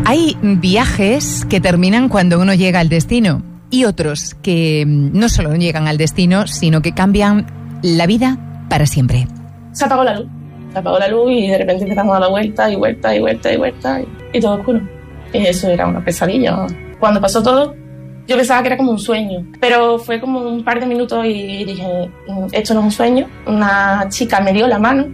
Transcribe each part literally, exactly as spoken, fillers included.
Hay viajes que terminan cuando uno llega al destino y otros que no solo llegan al destino, sino que cambian la vida para siempre. Se apagó la luz, se apagó la luz y de repente empezamos a dar vueltas y vueltas y vueltas y vueltas y, y todo oscuro. Y eso era una pesadilla. Cuando pasó todo, yo pensaba que era como un sueño, pero fue como un par de minutos y dije, esto no es un sueño. Una chica me dio la mano.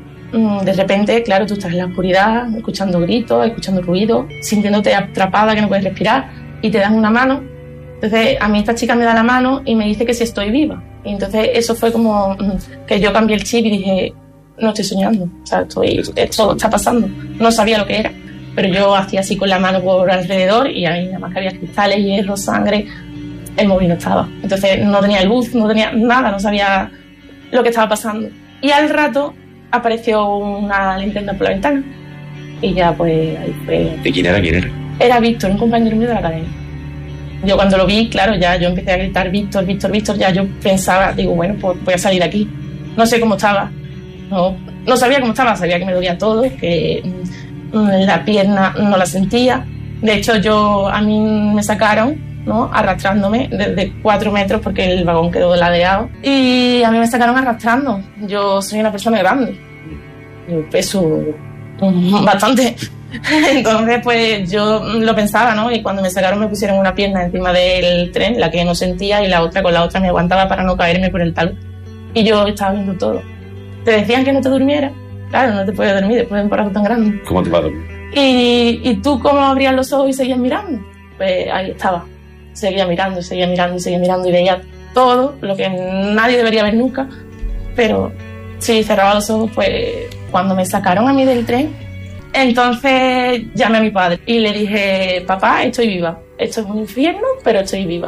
De repente, claro, tú estás en la oscuridad, escuchando gritos, escuchando ruido, sintiéndote atrapada, que no puedes respirar, y te dan una mano. Entonces, a mí esta chica me da la mano y me dice que si estoy viva. Y entonces eso fue como que yo cambié el chip y dije, no estoy soñando, o sea, estoy, esto está pasando. No sabía lo que era, pero yo hacía así con la mano por alrededor y ahí nada más que había cristales, hierro, sangre, el móvil no estaba. Entonces no tenía luz, no tenía nada, no sabía lo que estaba pasando. Y al rato apareció una linterna por la ventana y ya pues ahí fue. ¿De quién era? ¿Quién era? Era Víctor, un compañero mío de la academia. Yo cuando lo vi, claro, ya yo empecé a gritar Víctor, Víctor, Víctor, ya yo pensaba, digo, bueno, pues voy a salir de aquí. No sé cómo estaba, no, no sabía cómo estaba, sabía que me dolía todo, que mm, la pierna no la sentía. De hecho, yo a mí me sacaron, ¿no?, arrastrándome desde cuatro metros porque el vagón quedó ladeado. Y a mí me sacaron arrastrando. Yo soy una persona grande, yo peso mm, bastante. Entonces pues yo lo pensaba, ¿no? Y cuando me sacaron me pusieron una pierna encima del tren, la que no sentía, y la otra con la otra me aguantaba para no caerme por el talud. Y yo estaba viendo todo. Te decían que no te durmiera. Claro, no te puedes dormir después de un embarazo tan grande. ¿Cómo te va a dormir? Y, y tú, ¿cómo abrías los ojos y seguías mirando? Pues ahí estaba. Seguía mirando, seguía mirando, seguía mirando y veía todo, lo que nadie debería ver nunca. Pero si cerraba los ojos, pues cuando me sacaron a mí del tren, entonces llamé a mi padre y le dije, papá, estoy viva. Esto es un infierno, pero estoy viva.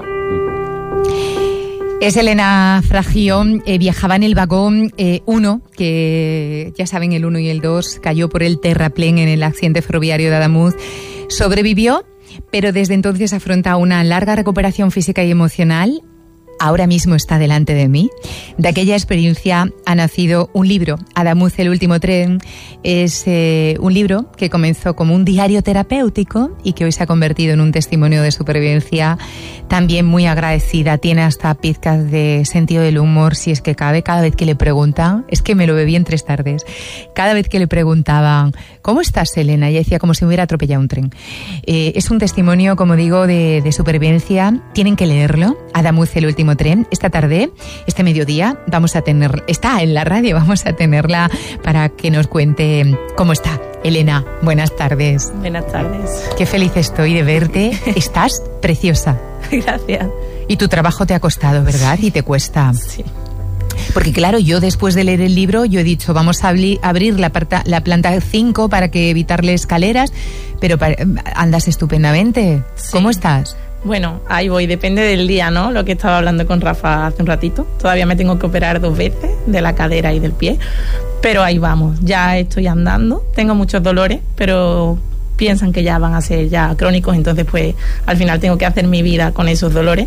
Es Elena Fragio, eh, viajaba en el vagón uno, eh, que ya saben, el uno y el dos, cayó por el terraplén en el accidente ferroviario de Adamuz. Sobrevivió, pero desde entonces afronta una larga recuperación física y emocional. Ahora mismo está delante de mí. De aquella experiencia ha nacido un libro, Adamuz, el último tren. Es eh, un libro que comenzó como un diario terapéutico y que hoy se ha convertido en un testimonio de supervivencia. También muy agradecida, tiene hasta pizcas de sentido del humor, si es que cabe. Cada vez que le preguntan, es que me lo bebí en tres tardes, cada vez que le preguntaban, ¿cómo estás, Elena?, ella decía como si me hubiera atropellado un tren. Eh, es un testimonio, como digo, de, de supervivencia. Tienen que leerlo, Adamuz, el último tren. Esta tarde, este mediodía, vamos a tener, está en la radio, vamos a tenerla para que nos cuente cómo está. Elena, buenas tardes. Buenas tardes. Qué feliz estoy de verte. Estás preciosa. Gracias. Y tu trabajo te ha costado, ¿verdad? Y te cuesta. Sí. Porque claro, yo después de leer el libro, yo he dicho, vamos a abri- abrir la, parta, la planta cinco para que evitarle escaleras, pero para, andas estupendamente. Sí. ¿Cómo estás? Bueno, ahí voy, depende del día, ¿no? Lo que estaba hablando con Rafa hace un ratito. Todavía me tengo que operar dos veces, de la cadera y del pie, pero ahí vamos, ya estoy andando. Tengo muchos dolores, pero piensan que ya van a ser ya crónicos, entonces pues al final tengo que hacer mi vida con esos dolores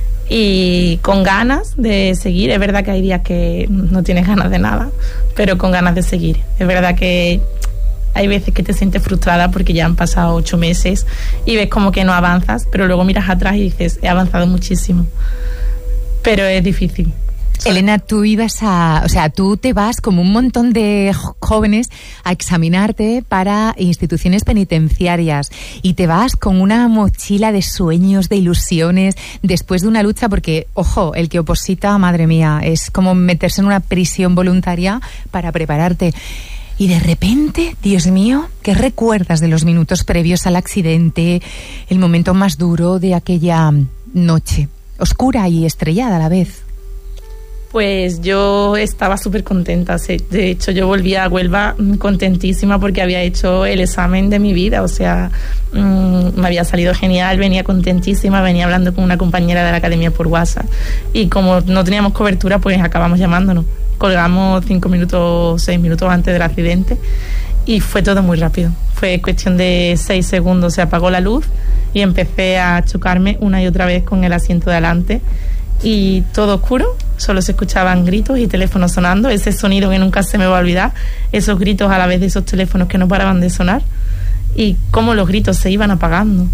y con ganas de seguir. Es verdad que hay días que no tienes ganas de nada, pero con ganas de seguir. Es verdad que hay veces que te sientes frustrada porque ya han pasado ocho meses y ves como que no avanzas, pero luego miras atrás y dices, he avanzado muchísimo. Pero es difícil. Elena, tú ibas a, o sea, tú te vas como un montón de jóvenes a examinarte para instituciones penitenciarias y te vas con una mochila de sueños, de ilusiones, después de una lucha, porque, ojo, el que oposita, madre mía, es como meterse en una prisión voluntaria para prepararte. Y de repente, Dios mío, ¿qué recuerdas de los minutos previos al accidente, el momento más duro de aquella noche, oscura y estrellada a la vez? Pues yo estaba súper contenta. De hecho, yo volví a Huelva contentísima porque había hecho el examen de mi vida. O sea, mmm, me había salido genial, venía contentísima, venía hablando con una compañera de la academia por WhatsApp. Y como no teníamos cobertura, pues acabamos llamándonos. Colgamos cinco minutos, seis minutos antes del accidente y fue todo muy rápido. Fue cuestión de seis segundos, se apagó la luz y empecé a chocarme una y otra vez con el asiento de adelante. Y todo oscuro, solo se escuchaban gritos y teléfonos sonando, ese sonido que nunca se me va a olvidar, esos gritos a la vez de esos teléfonos que no paraban de sonar. y cómo los gritos se iban apagando.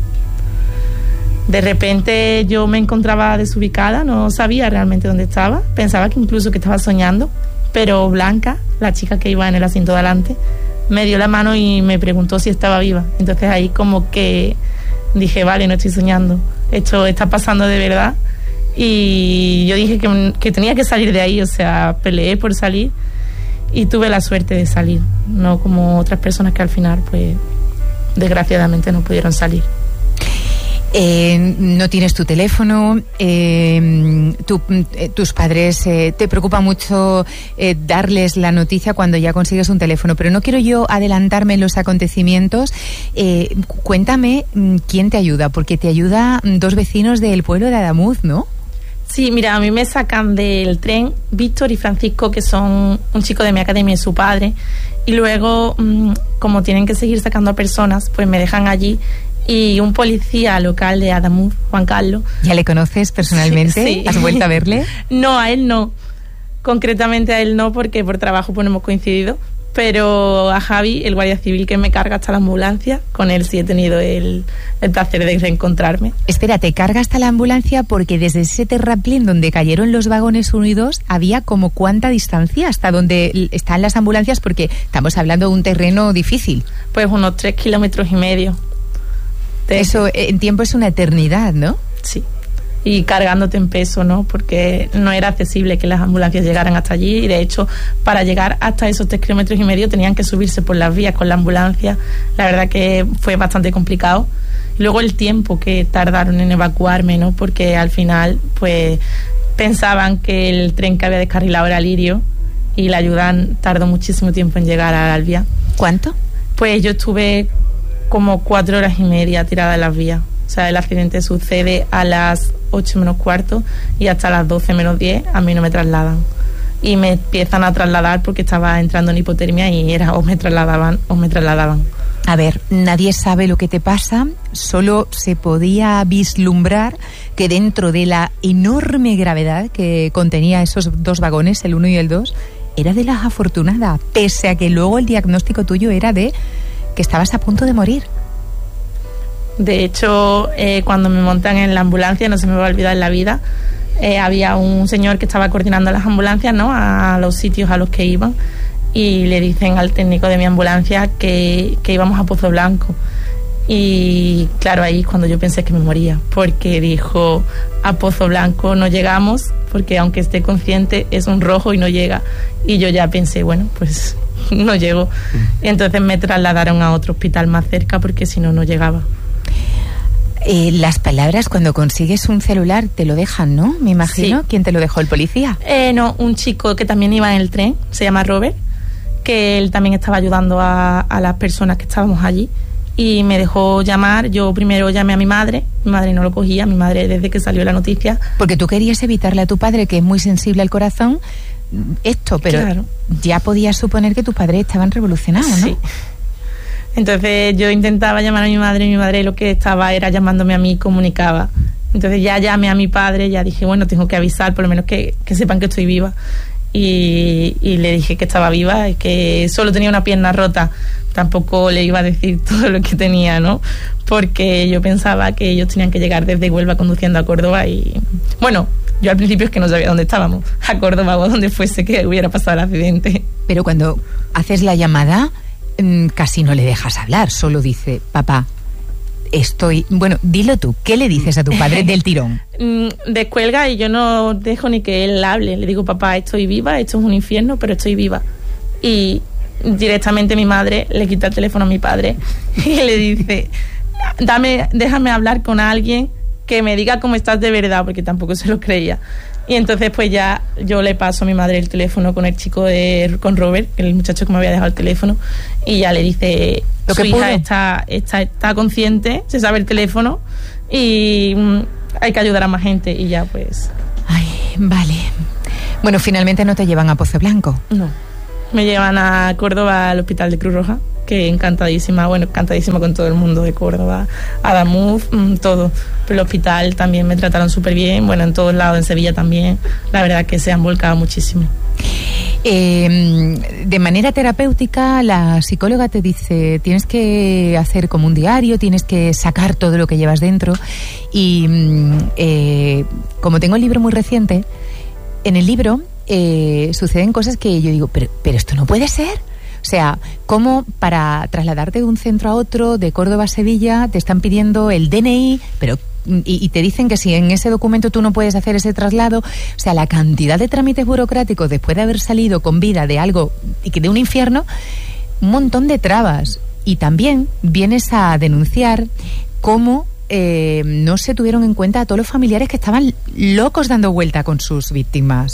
De repente yo me encontraba desubicada, no sabía realmente dónde estaba, pensaba que incluso que estaba soñando, pero Blanca, la chica que iba en el asiento de adelante, me dio la mano y me preguntó si estaba viva. Entonces ahí como que dije, vale, no estoy soñando, esto está pasando de verdad. Y yo dije que, que tenía que salir de ahí, o sea, peleé por salir y tuve la suerte de salir, no como otras personas que al final, pues, desgraciadamente no pudieron salir. Eh, no tienes tu teléfono, eh, tu, eh, tus padres eh, te preocupa mucho eh, darles la noticia cuando ya consigues un teléfono, pero no quiero yo adelantarme en los acontecimientos. Eh, cuéntame quién te ayuda, porque te ayuda dos vecinos del pueblo de Adamuz, ¿no? Sí, mira, a mí me sacan del tren Víctor y Francisco, que son un chico de mi academia y su padre, y luego, como tienen que seguir sacando a personas, pues me dejan allí. Y un policía local de Adamuz, Juan Carlos. ¿Ya le conoces personalmente? Sí, sí. ¿Has vuelto a verle? No, a él no. Concretamente a él no, porque por trabajo pues no hemos coincidido. Pero a Javi, el guardia civil que me carga hasta la ambulancia, con él sí he tenido el, el placer de reencontrarme. Espera, ¿te carga hasta la ambulancia? Porque desde ese terraplén donde cayeron los vagones unidos había como cuánta distancia hasta donde están las ambulancias, porque estamos hablando de un terreno difícil. Pues unos tres kilómetros y medio. Eso en tiempo es una eternidad, ¿no? Sí, y cargándote en peso, ¿no? Porque no era accesible que las ambulancias llegaran hasta allí, y de hecho para llegar hasta esos tres kilómetros y medio tenían que subirse por las vías con la ambulancia. La verdad que fue bastante complicado. Luego el tiempo que tardaron en evacuarme, ¿no? Porque al final pues pensaban que el tren que había descarrilado era Lirio y la ayuda tardó muchísimo tiempo en llegar a Albia. ¿Cuánto? Pues yo estuve como cuatro horas y media tirada en las vías. O sea, el accidente sucede a las ocho menos cuarto y hasta las doce menos diez a mí no me trasladan. Y me empiezan a trasladar porque estaba entrando en hipotermia y era o me trasladaban o me trasladaban. A ver, nadie sabe lo que te pasa, solo se podía vislumbrar que dentro de la enorme gravedad que contenía esos dos vagones, el uno y el dos, era de las afortunadas, pese a que luego el diagnóstico tuyo era de que estabas a punto de morir. De hecho, eh, cuando me montan en la ambulancia, no se me va a olvidar en la vida, eh, había un señor que estaba coordinando las ambulancias, ¿no?, a los sitios a los que iban, y le dicen al técnico de mi ambulancia que, que íbamos a Pozo Blanco. Y claro, ahí cuando yo pensé que me moría, porque dijo, a Pozo Blanco no llegamos, porque aunque esté consciente es un rojo y no llega. Y yo ya pensé, bueno, pues no llego. Entonces me trasladaron a otro hospital más cerca, porque si no, no llegaba. Eh, las palabras, cuando consigues un celular, te lo dejan, ¿no? Me imagino. Sí. ¿Quién te lo dejó? ¿El policía? Eh, no, un chico que también iba en el tren, se llama Robert, que él también estaba ayudando a, a las personas que estábamos allí. Y me dejó llamar. Yo primero llamé a mi madre, mi madre no lo cogía, mi madre desde que salió la noticia. Porque tú querías evitarle a tu padre, que es muy sensible al corazón, esto, pero claro, ya podías suponer que tus padres estaban revolucionados, ¿no? Sí. Entonces yo intentaba llamar a mi madre y mi madre lo que estaba era llamándome a mí, comunicaba. Entonces ya llamé a mi padre, ya dije, bueno, tengo que avisar, por lo menos que, que sepan que estoy viva. Y, y le dije que estaba viva y que solo tenía una pierna rota. Tampoco le iba a decir todo lo que tenía, ¿no? Porque yo pensaba que ellos tenían que llegar desde Huelva conduciendo a Córdoba y... Bueno, yo al principio es que no sabía dónde estábamos, a Córdoba o donde fuese que hubiera pasado el accidente. Pero cuando haces la llamada, casi no le dejas hablar, solo dice, papá, estoy... Bueno, dilo tú, ¿qué le dices a tu padre del tirón? Descuelga y yo no dejo ni que él hable. Le digo, papá, estoy viva, esto es un infierno, pero estoy viva. Y directamente mi madre le quita el teléfono a mi padre y le dice, dame, déjame hablar con alguien que me diga cómo estás de verdad, porque tampoco se lo creía. Y entonces pues ya yo le paso a mi madre el teléfono con el chico de, con Robert, el muchacho que me había dejado el teléfono, y ya le dice, lo su que hija está, está, está consciente, se sabe el teléfono y mm, hay que ayudar a más gente. Y ya pues... Ay, vale. Bueno, finalmente no te llevan a Pozo Blanco. No, me llevan a Córdoba, al hospital de Cruz Roja, que encantadísima, bueno, encantadísima con todo el mundo de Córdoba, Adamuz, mmm, todo. Pero el hospital también me trataron súper bien, bueno, en todos lados, en Sevilla también. La verdad que se han volcado muchísimo. Eh, de manera terapéutica, la psicóloga te dice, tienes que hacer como un diario, tienes que sacar todo lo que llevas dentro. Y eh, como tengo el libro muy reciente, en el libro eh, suceden cosas que yo digo, pero, pero esto no puede ser. O sea, ¿cómo para trasladarte de un centro a otro, de Córdoba a Sevilla, te están pidiendo el D N I, pero y, y te dicen que si en ese documento tú no puedes hacer ese traslado? O sea, la cantidad de trámites burocráticos después de haber salido con vida de algo, de un infierno, un montón de trabas. Y también vienes a denunciar cómo eh, no se tuvieron en cuenta a todos los familiares que estaban locos dando vuelta con sus víctimas.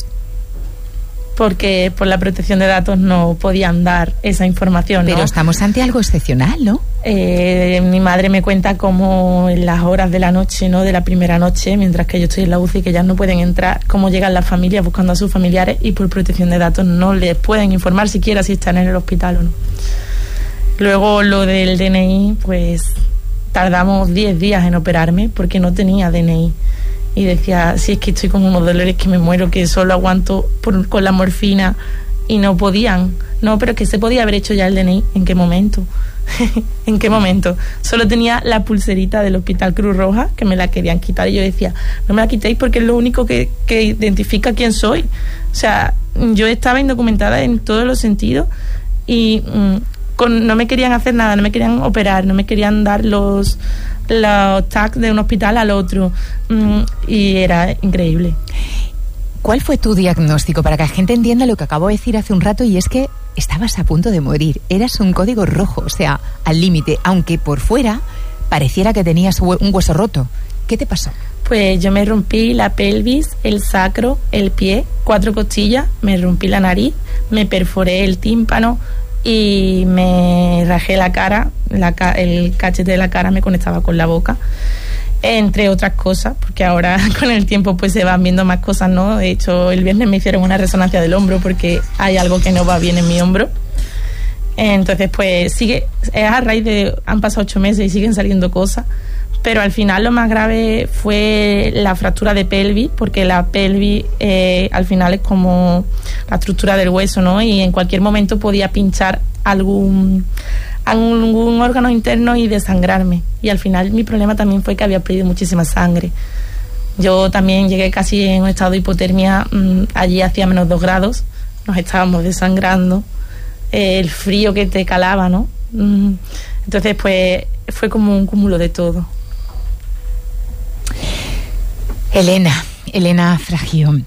Porque por la protección de datos no podían dar esa información, ¿no? Pero estamos ante algo excepcional, ¿no? Eh, mi madre me cuenta cómo en las horas de la noche, ¿no? De la primera noche, mientras que yo estoy en la U C I, que ya no pueden entrar, cómo llegan las familias buscando a sus familiares y por protección de datos no les pueden informar siquiera si están en el hospital o no. Luego lo del D N I, pues tardamos diez días en operarme porque no tenía D N I. Y decía, si es que estoy con unos dolores que me muero, que solo aguanto por, con la morfina, y no podían. No, pero que se podía haber hecho ya el D N I. ¿En qué momento? ¿En qué momento? Solo tenía la pulserita del Hospital Cruz Roja, que me la querían quitar, y yo decía, no me la quitéis porque es lo único que, que identifica quién soy. O sea, yo estaba indocumentada en todos los sentidos y mmm, con, no me querían hacer nada, no me querían operar, no me querían dar los... los tags de un hospital al otro, mm, y era increíble. ¿Cuál fue tu diagnóstico para que la gente entienda lo que acabo de decir hace un rato? Y es que estabas a punto de morir, eras un código rojo, o sea, al límite, aunque por fuera pareciera que tenías un hueso roto. ¿Qué te pasó? Pues yo me rompí la pelvis, el sacro, el pie, cuatro costillas, me rompí la nariz, me perforé el tímpano y me rajé la cara, la ca- el cachete de la cara me conectaba con la boca, entre otras cosas, porque ahora con el tiempo pues se van viendo más cosas, ¿no? De hecho, el viernes me hicieron una resonancia del hombro porque hay algo que no va bien en mi hombro. Entonces, pues sigue, es a raíz de, han pasado ocho meses y siguen saliendo cosas, pero al final lo más grave fue la fractura de pelvis, porque la pelvis eh, al final es como la estructura del hueso, ¿no? Y en cualquier momento podía pinchar algún, algún órgano interno y desangrarme. Y al final mi problema también fue que había perdido muchísima sangre. Yo también llegué casi en un estado de hipotermia, mmm, allí hacía menos dos grados, nos estábamos desangrando, eh, el frío que te calaba, ¿no? Mm, entonces pues fue como un cúmulo de todo. Elena, Elena Fragio,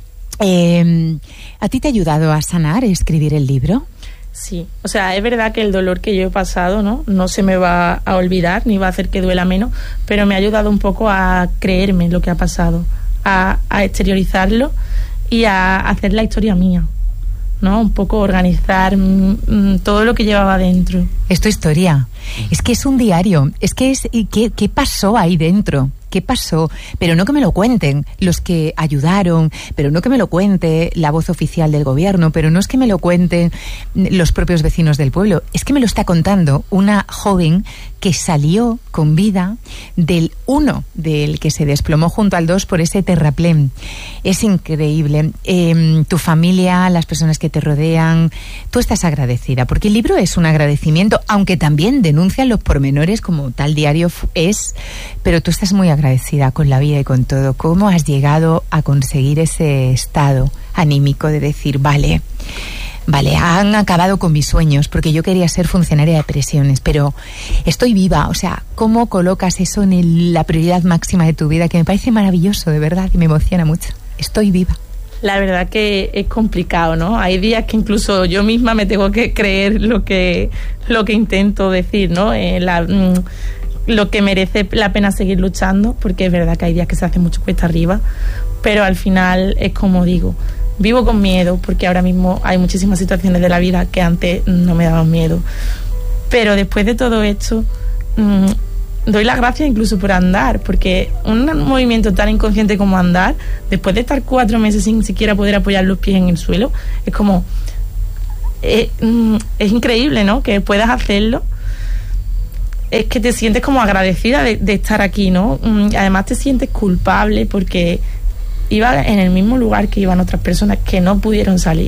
eh, ¿a ti te ha ayudado a sanar escribir el libro? Sí, o sea, es verdad que el dolor que yo he pasado, ¿no? No se me va a olvidar, ni va a hacer que duela menos, pero me ha ayudado un poco a creerme lo que ha pasado, a, a exteriorizarlo y a hacer la historia mía, ¿no? Un poco organizar mmm, todo lo que llevaba dentro. Es tu historia, es que es un diario, es que es, ¿qué, qué pasó ahí dentro? ¿Qué pasó? Pero no que me lo cuenten los que ayudaron, pero no que me lo cuente la voz oficial del gobierno, pero no es que me lo cuenten los propios vecinos del pueblo, es que me lo está contando una joven que salió con vida del uno, del que se desplomó junto al dos por ese terraplén. Es increíble. Eh, tu familia, las personas que te rodean, tú estás agradecida, porque el libro es un agradecimiento, aunque también denuncian los pormenores como tal diario es, pero tú estás muy agradecida con la vida y con todo. ¿Cómo has llegado a conseguir ese estado anímico de decir, vale, vale, han acabado con mis sueños, porque yo quería ser funcionaria de prisiones, pero estoy viva? O sea, ¿cómo colocas eso en el, la prioridad máxima de tu vida? Que me parece maravilloso, de verdad, y me emociona mucho. Estoy viva. La verdad que es complicado, ¿no? Hay días que incluso yo misma me tengo que creer lo que, lo que intento decir, ¿no? Eh, la... Mm, lo que merece la pena seguir luchando, porque es verdad que hay días que se hace mucho cuesta arriba, pero al final es como digo, vivo con miedo, porque ahora mismo hay muchísimas situaciones de la vida que antes no me daban miedo, pero después de todo esto mmm, doy las gracias incluso por andar, porque un movimiento tan inconsciente como andar, después de estar cuatro meses sin siquiera poder apoyar los pies en el suelo, es como es, es increíble, ¿no? Que puedas hacerlo. Es que te sientes como agradecida de, de estar aquí, ¿no? Además te sientes culpable porque iba en el mismo lugar que iban otras personas que no pudieron salir.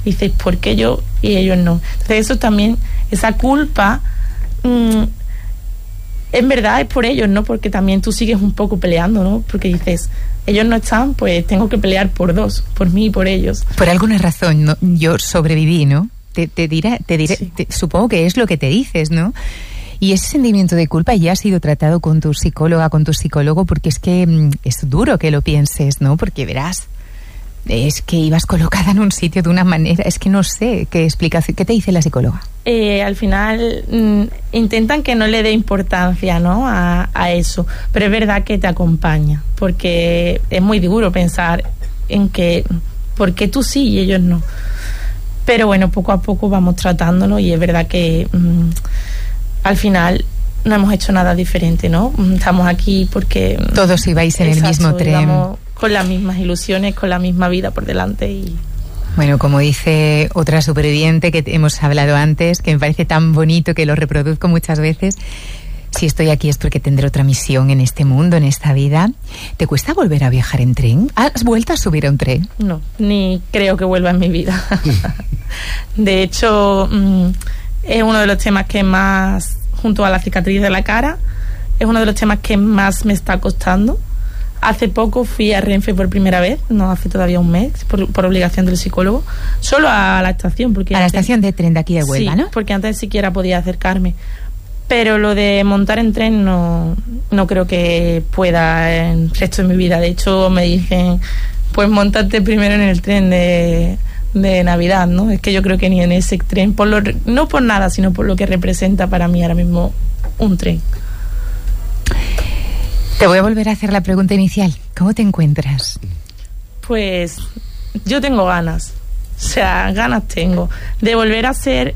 Y dices, ¿por qué yo y ellos no? Entonces eso también, esa culpa, mmm, en verdad es por ellos, ¿no? Porque también tú sigues un poco peleando, ¿no? Porque dices, ellos no están, pues tengo que pelear por dos, por mí y por ellos. Por alguna razón, ¿no? Yo sobreviví, ¿no? Te, te diré, te diré, sí. te, supongo que es lo que te dices, ¿no? Y ese sentimiento de culpa ya ha sido tratado con tu psicóloga, con tu psicólogo, porque es que mmm, es duro que lo pienses, ¿no? Porque verás, es que ibas colocada en un sitio de una manera, es que no sé qué explicación, ¿qué te dice la psicóloga? Eh, al final mmm, intentan que no le dé importancia, ¿no? a, a eso, pero es verdad que te acompaña, porque es muy duro pensar en que, ¿por qué tú sí y ellos no? Pero bueno, poco a poco vamos tratándolo y es verdad que mmm, al final no hemos hecho nada diferente, ¿no? Estamos aquí porque todos ibais en exacto, el mismo tren, íbamos con las mismas ilusiones, con la misma vida por delante. Y bueno, como dice otra superviviente que hemos hablado antes, que me parece tan bonito que lo reproduzco muchas veces, si estoy aquí es porque tendré otra misión en este mundo, en esta vida. ¿Te cuesta volver a viajar en tren? ¿Has vuelto a subir a un tren? No, ni creo que vuelva en mi vida. De hecho, mmm, es uno de los temas que más, junto a la cicatriz de la cara, es uno de los temas que más me está costando. Hace poco fui a Renfe por primera vez, no hace todavía un mes, por, por obligación del psicólogo, solo a la estación. Porque a antes, la estación de tren de aquí de Huelva, sí, ¿no? porque antes siquiera podía acercarme. Pero lo de montar en tren no, no creo que pueda en el resto de mi vida. De hecho, me dicen, pues montate primero en el tren de, de Navidad, ¿no? Es que yo creo que ni en ese tren, por lo, no por nada, sino por lo que representa para mí ahora mismo un tren. Te voy a volver a hacer la pregunta inicial. ¿Cómo te encuentras? Pues yo tengo ganas, o sea, ganas tengo de volver a ser,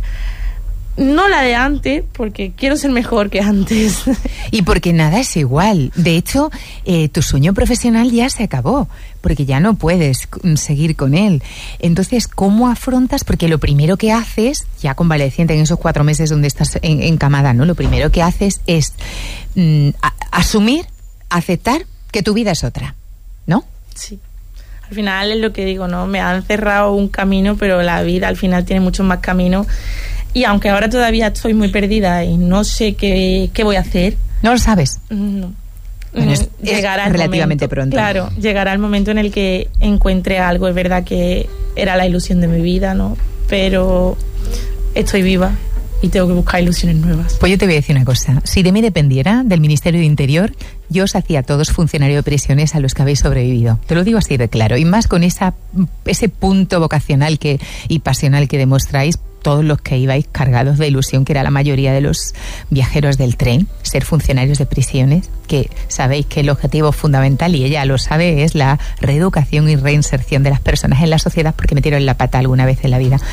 no la de antes, porque quiero ser mejor que antes. Y porque nada es igual. De hecho, eh, tu sueño profesional ya se acabó, porque ya no puedes seguir con él. Entonces, ¿cómo afrontas? Porque lo primero que haces, ya convaleciente en esos cuatro meses donde estás en, encamada, ¿no? Lo primero que haces es mm, a, asumir, aceptar que tu vida es otra, ¿no? Sí. Al final es lo que digo, ¿no? Me han cerrado un camino, pero la vida al final tiene muchos más caminos. Y aunque ahora todavía estoy muy perdida y no sé qué, qué voy a hacer. ¿No lo sabes? No. Bueno, es, llegará es relativamente momento, pronto. Claro, llegará el momento en el que encuentre algo. Es verdad que era la ilusión de mi vida, ¿no? Pero estoy viva y tengo que buscar ilusiones nuevas. Pues yo te voy a decir una cosa. Si de mí dependiera, del Ministerio de Interior, yo os hacía a todos funcionarios de prisiones a los que habéis sobrevivido. Te lo digo así de claro. Y más con esa, ese punto vocacional que, y pasional que demostráis todos los que ibais cargados de ilusión, que era la mayoría de los viajeros del tren, ser funcionarios de prisiones, que sabéis que el objetivo fundamental, y ella lo sabe, es la reeducación y reinserción de las personas en la sociedad, porque metieron la pata alguna vez en la vida.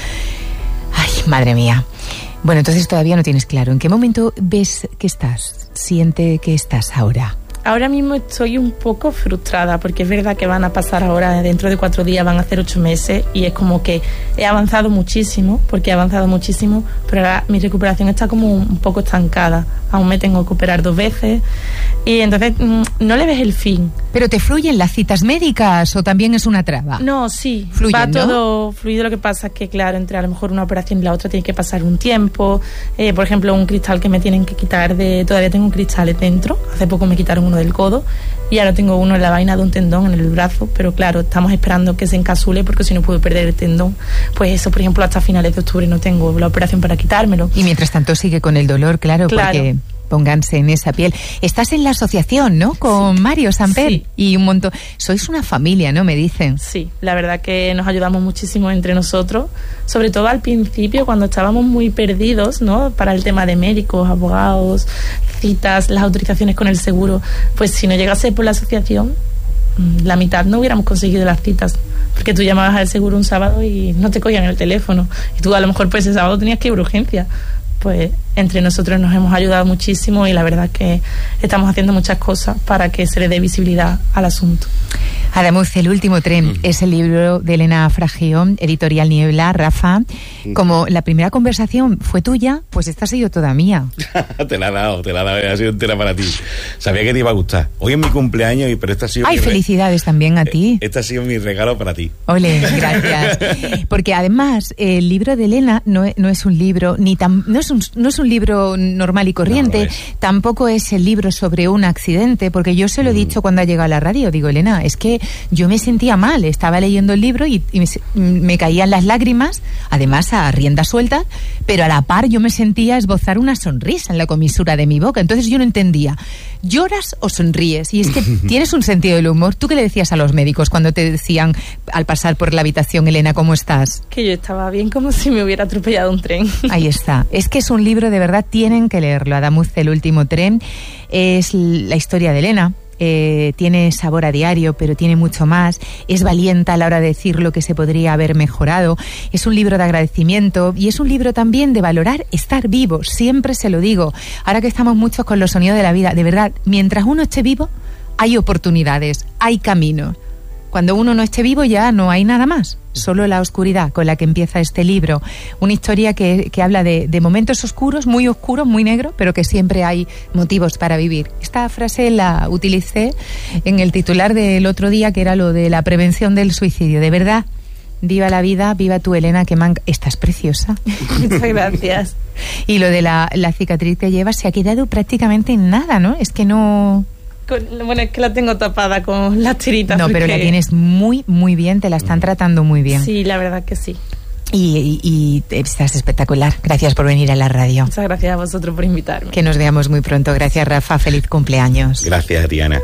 Ay, madre mía. Bueno, entonces todavía no tienes claro. ¿En qué momento ves que estás? ¿Siente que estás ahora? Ahora mismo estoy un poco frustrada, porque es verdad que van a pasar ahora, dentro de cuatro días van a hacer ocho meses, y es como que he avanzado muchísimo, porque he avanzado muchísimo, pero ahora mi recuperación está como un poco estancada. Aún me tengo que operar dos veces, y entonces mmm, no le ves el fin. ¿Pero te fluyen las citas médicas o también es una traba? No, sí, fluyen, va ¿no? todo fluido. Lo que pasa es que, claro, entre a lo mejor una operación y la otra tiene que pasar un tiempo. Eh, por ejemplo, un cristal que me tienen que quitar de... Todavía tengo cristales dentro. Hace poco me quitaron uno del codo y ahora tengo uno en la vaina de un tendón en el brazo, pero claro, estamos esperando que se encasule, porque si no puedo perder el tendón. Pues eso, por ejemplo, hasta finales de octubre no tengo la operación para quitármelo. Y mientras tanto sigue con el dolor, claro, claro. porque... pónganse en esa piel. Estás en la asociación, ¿no? Con sí. Mario Samper sí. y un montón. Sois una familia, ¿no? Me dicen. Sí, la verdad que nos ayudamos muchísimo entre nosotros, sobre todo al principio, cuando estábamos muy perdidos, ¿no? Para el tema de médicos, abogados, citas, las autorizaciones con el seguro. Pues si no llegase por la asociación, la mitad no hubiéramos conseguido las citas, porque tú llamabas al seguro un sábado y no te cogían el teléfono, y tú a lo mejor pues ese sábado tenías que ir a urgencia. Pues entre nosotros nos hemos ayudado muchísimo, y la verdad es que estamos haciendo muchas cosas para que se le dé visibilidad al asunto. Adamuz, El último tren, mm. es el libro de Elena Fragio, editorial Niebla. Rafa, como la primera conversación fue tuya, pues esta ha sido toda mía. Te la he dado, te la he dado, ha sido entera para ti. Sabía que te iba a gustar. Hoy es mi cumpleaños, pero esta ha sido... Ay, felicidades re... también a ti. Este ha sido mi regalo para ti. Ole, gracias. Porque además, el libro de Elena no es, no es un libro, ni tan, no, es un, no es un libro normal y corriente, no, no tampoco es el libro sobre un accidente, porque yo se lo he dicho mm. cuando ha llegado a la radio, digo, Elena, es que yo me sentía mal, estaba leyendo el libro y, y me, me caían las lágrimas, además a rienda suelta, pero a la par yo me sentía esbozar una sonrisa en la comisura de mi boca. Entonces yo no entendía, ¿lloras o sonríes? Y es que tienes un sentido del humor. ¿Tú qué le decías a los médicos cuando te decían al pasar por la habitación, Elena, ¿cómo estás? Que yo estaba bien, como si me hubiera atropellado un tren. Ahí está. Es que es un libro, de verdad, tienen que leerlo. Adamuz, El último tren, es la historia de Elena. Eh, tiene sabor a diario, pero tiene mucho más. Es valiente a la hora de decir lo que se podría haber mejorado. Es un libro de agradecimiento y es un libro también de valorar estar vivo. Siempre se lo digo. Ahora que estamos muchos con los sonidos de la vida, de verdad, mientras uno esté vivo, hay oportunidades, hay caminos. Cuando uno no esté vivo ya no hay nada más, solo la oscuridad con la que empieza este libro. Una historia que, que habla de, de momentos oscuros, muy oscuros, muy negros, pero que siempre hay motivos para vivir. Esta frase la utilicé en el titular del otro día, que era lo de la prevención del suicidio. De verdad, viva la vida, viva tú, Elena, que man... Estás preciosa. Muchas gracias. Y lo de la, la cicatriz que llevas se ha quedado prácticamente en nada, ¿no? Es que no... Bueno, es que la tengo tapada con las tiritas. No, porque... pero la tienes muy, muy bien, te la están tratando muy bien. Sí, la verdad que sí. Y, y, y estás espectacular. Gracias por venir a la radio. Muchas gracias a vosotros por invitarme. Que nos veamos muy pronto. Gracias, Rafa. Feliz cumpleaños. Gracias, Diana.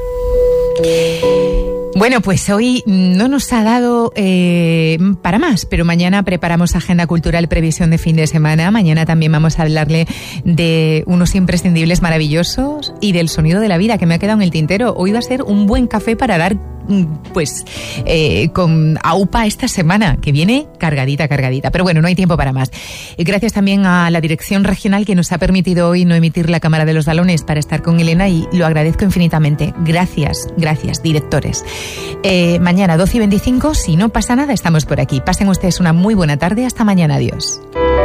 Bueno, pues hoy no nos ha dado eh, para más, pero mañana preparamos agenda cultural, previsión de fin de semana. Mañana también vamos a hablarle de unos imprescindibles maravillosos y del sonido de la vida, que me ha quedado en el tintero. Hoy va a ser un buen café para dar, pues, eh, con aupa esta semana, que viene cargadita, cargadita. Pero bueno, no hay tiempo para más. Gracias también a la dirección regional que nos ha permitido hoy no emitir la Cámara de los Balones para estar con Elena, y lo agradezco infinitamente. Gracias, gracias, directores. Eh, mañana doce y veinticinco, si no pasa nada, estamos por aquí. Pasen ustedes una muy buena tarde. Hasta mañana. Adiós.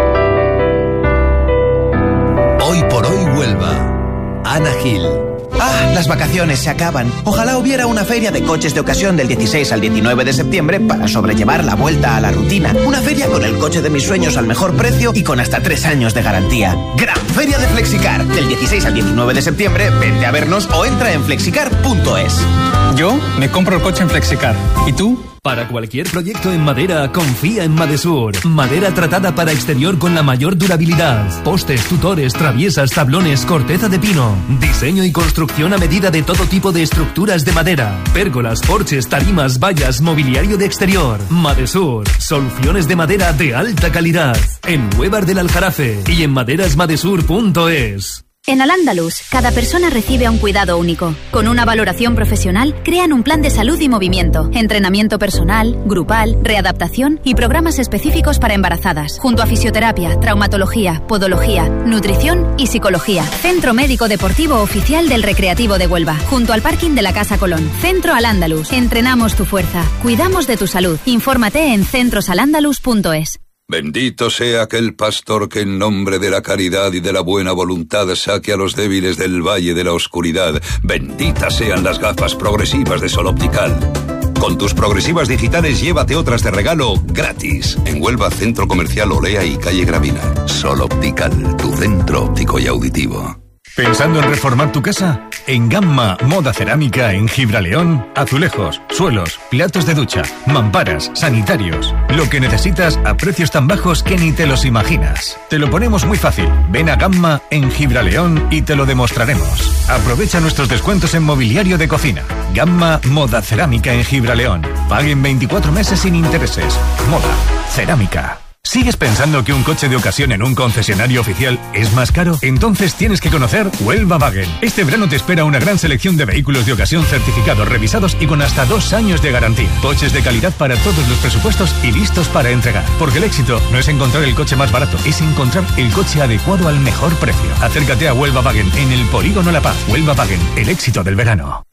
Hoy por hoy Huelva. Ana Gil. Ah, las vacaciones se acaban. Ojalá hubiera una feria de coches de ocasión del dieciséis al diecinueve de septiembre para sobrellevar la vuelta a la rutina. Una feria con el coche de mis sueños al mejor precio y con hasta tres años de garantía. Gran Feria de Flexicar. Del dieciséis al diecinueve de septiembre, vente a vernos o entra en flexicar punto es. Yo me compro el coche en Flexicar. ¿Y tú? Para cualquier proyecto en madera, confía en Madesur. Madera tratada para exterior con la mayor durabilidad. Postes, tutores, traviesas, tablones, corteza de pino. Diseño y construcción a medida de todo tipo de estructuras de madera. Pérgolas, porches, tarimas, vallas, mobiliario de exterior. Madesur. Soluciones de madera de alta calidad. En Huevar del Aljarafe y en maderas madesur punto es. En Al-Ándalus, cada persona recibe un cuidado único. Con una valoración profesional, crean un plan de salud y movimiento, entrenamiento personal, grupal, readaptación y programas específicos para embarazadas, junto a fisioterapia, traumatología, podología, nutrición y psicología. Centro Médico Deportivo Oficial del Recreativo de Huelva, junto al parking de la Casa Colón. Centro Al-Ándalus. Entrenamos tu fuerza, cuidamos de tu salud. Infórmate en centros al ándalus punto es. Bendito sea aquel pastor que en nombre de la caridad y de la buena voluntad saque a los débiles del valle de la oscuridad. Benditas sean las gafas progresivas de Sol Optical. Con tus progresivas digitales llévate otras de regalo gratis. En Huelva, Centro Comercial Olea y Calle Gravina. Sol Optical, tu centro óptico y auditivo. ¿Pensando en reformar tu casa? En Gamma Moda Cerámica en Gibraleón, azulejos, suelos, platos de ducha, mamparas, sanitarios. Lo que necesitas a precios tan bajos que ni te los imaginas. Te lo ponemos muy fácil. Ven a Gamma en Gibraleón y te lo demostraremos. Aprovecha nuestros descuentos en mobiliario de cocina. Gamma Moda Cerámica en Gibraleón. Paguen veinticuatro meses sin intereses. Moda Cerámica. ¿Sigues pensando que un coche de ocasión en un concesionario oficial es más caro? Entonces tienes que conocer Huelva Wagen. Este verano te espera una gran selección de vehículos de ocasión certificados, revisados y con hasta dos años de garantía. Coches de calidad para todos los presupuestos y listos para entregar. Porque el éxito no es encontrar el coche más barato, es encontrar el coche adecuado al mejor precio. Acércate a Huelva Wagen en el Polígono La Paz. Huelva Wagen, el éxito del verano.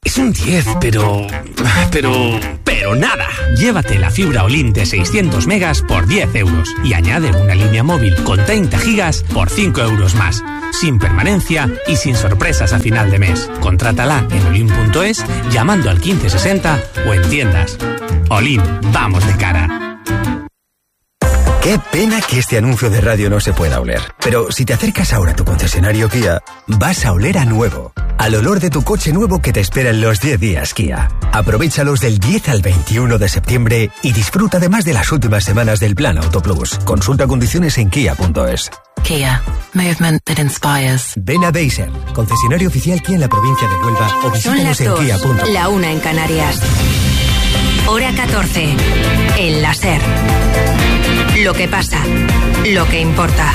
Es un diez, pero... pero... pero nada. Llévate la fibra Olin de seiscientos megas por diez euros y añade una línea móvil con treinta gigas por cinco euros más. Sin permanencia y sin sorpresas a final de mes. Contrátala en olin punto es llamando al quince sesenta o en tiendas. Olin, vamos de cara. Qué pena que este anuncio de radio no se pueda oler. Pero si te acercas ahora a tu concesionario Kia, vas a oler a nuevo. Al olor de tu coche nuevo que te espera en los diez días Kia. Aprovéchalos del diez al veintiuno de septiembre y disfruta además de las últimas semanas del Plan Auto Plus. Consulta condiciones en kia punto es. Kia. Movement that inspires. Ven a Beiser, concesionario oficial Kia en la provincia de Huelva, o visítanos en kia punto com. La una en Canarias. Hora catorce. El láser. Lo que pasa, lo que importa.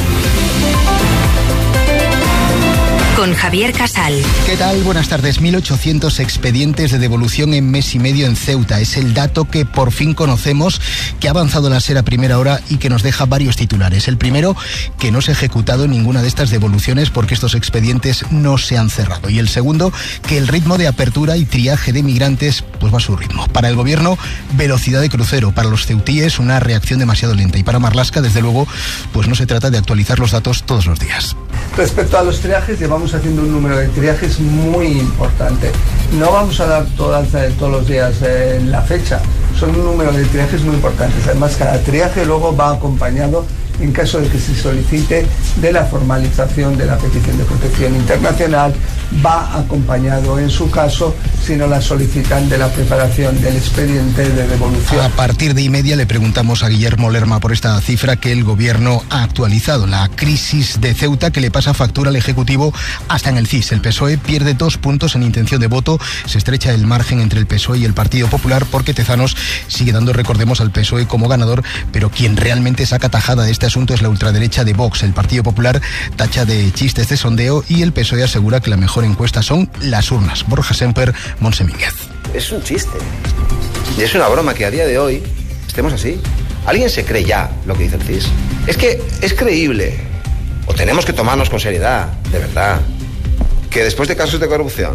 Con Javier Casal. ¿Qué tal? Buenas tardes. mil ochocientos expedientes de devolución en mes y medio en Ceuta. Es el dato que por fin conocemos, que ha avanzado la SER a primera hora y que nos deja varios titulares. El primero, que no se ha ejecutado ninguna de estas devoluciones porque estos expedientes no se han cerrado. Y el segundo, que el ritmo de apertura y triaje de migrantes pues va a su ritmo. Para el gobierno, velocidad de crucero. Para los ceutíes, una reacción demasiado lenta. Y para Marlaska, desde luego, pues no se trata de actualizar los datos todos los días. Respecto a los triajes, llevamos haciendo un número de triajes muy importante. No vamos a dar todas, todos los días eh, la fecha. Son un número de triajes muy importantes. Además, cada triaje luego va acompañado, en caso de que se solicite, de la formalización de la petición de protección internacional. Va acompañado, en su caso, si no la solicitan, de la preparación del expediente de devolución. A partir de y media le preguntamos a Guillermo Lerma por esta cifra que el gobierno ha actualizado. La crisis de Ceuta, que le pasa factura al Ejecutivo hasta en el C I S. El P S O E pierde dos puntos en intención de voto. Se estrecha el margen entre el P S O E y el Partido Popular porque Tezanos sigue dando, recordemos, al P S O E como ganador, pero quien realmente saca tajada de este asunto es la ultraderecha de Vox. El Partido Popular tacha de chistes de sondeo y el P S O E asegura que la mejor encuesta son las urnas. Borja Semper, Monse Mínguez. Es un chiste. Y es una broma que a día de hoy estemos así. ¿Alguien se cree ya lo que dice el C I S? Es que es creíble, o tenemos que tomarnos con seriedad, de verdad, que después de casos de corrupción,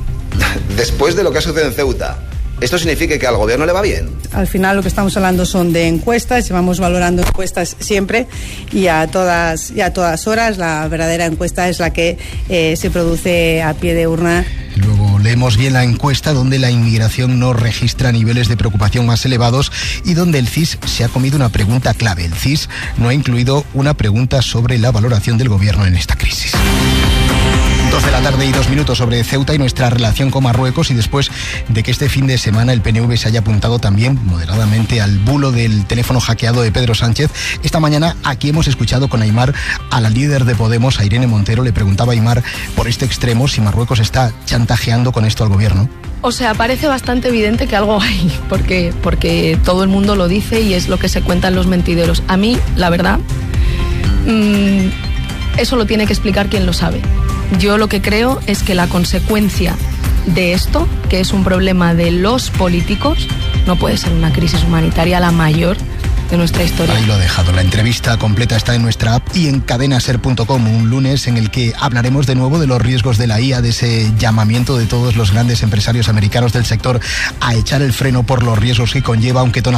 después de lo que ha sucedido en Ceuta, ¿esto significa que al gobierno le va bien? Al final lo que estamos hablando son de encuestas, llevamos valorando encuestas siempre y a todas, y a todas horas. La verdadera encuesta es la que eh, se produce a pie de urna. Luego leemos bien la encuesta donde la inmigración no registra niveles de preocupación más elevados y donde el C I S se ha comido una pregunta clave. El C I S no ha incluido una pregunta sobre la valoración del gobierno en esta crisis. Dos de la tarde y dos minutos sobre Ceuta y nuestra relación con Marruecos, y después de que este fin de semana el P N V se haya apuntado también moderadamente al bulo del teléfono hackeado de Pedro Sánchez. Esta mañana aquí hemos escuchado con Aimar a la líder de Podemos, a Irene Montero. Le preguntaba a Aimar por este extremo si Marruecos está chantajeando con esto al gobierno. O sea, parece bastante evidente que algo hay, porque, porque todo el mundo lo dice y es lo que se cuentan los mentideros. A mí, la verdad, mmm, eso lo tiene que explicar quien lo sabe. Yo lo que creo es que la consecuencia de esto, que es un problema de los políticos, no puede ser una crisis humanitaria la mayor de nuestra historia. Ahí lo he dejado. La entrevista completa está en nuestra app y en cadena ser punto com, un lunes en el que hablaremos de nuevo de los riesgos de la I A, de ese llamamiento de todos los grandes empresarios americanos del sector a echar el freno por los riesgos que conlleva, aunque